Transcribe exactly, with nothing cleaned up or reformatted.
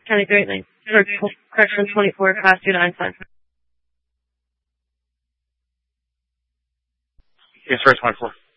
County Great Lakes, for correction twenty-four, class two to Einstein. Yes, sir, twenty-four.